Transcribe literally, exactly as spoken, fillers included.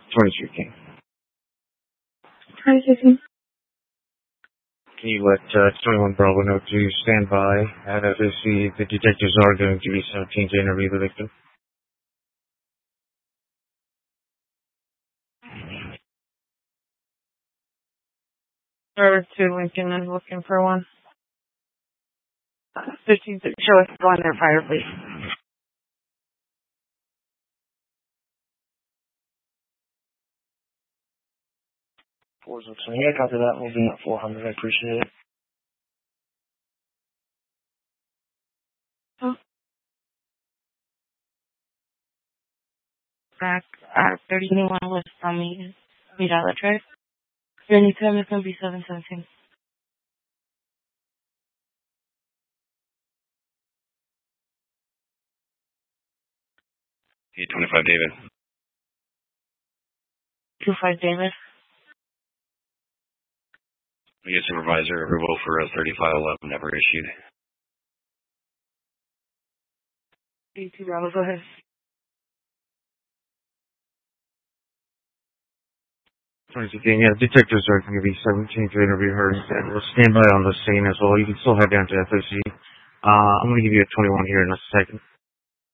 twenty-three King. twenty-three King. Can you let uh, twenty-one Bravo know to stand by at F S C? The detectives are going to be seventeen to interview the victim. Driver to Lincoln is looking for one. fifteen, show us the one there, fire, please. Fours looks like, yeah, copy that. Moving at four hundred, I appreciate it. Oh. Back at thirty-one West on me, Midala Drive. Your anytime is going to be seven seventeen. Hey, twenty-five David. two five David. We get supervisor approval for a thirty-five eleven never issued. eighty-two Bravo, go ahead. twenty-two King, yeah, detectives are going to be seventeen to interview her, and we'll stand by on the scene as well. You can still head down to F S C. Uh, I'm going to give you a twenty-one here in a second.